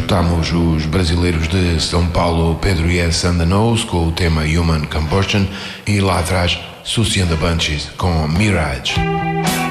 escutamos os brasileiros de São Paulo, Pedro Yes and the Nose, com o tema Human Combustion, e lá atrás, Susie and the Bunches com Mirage.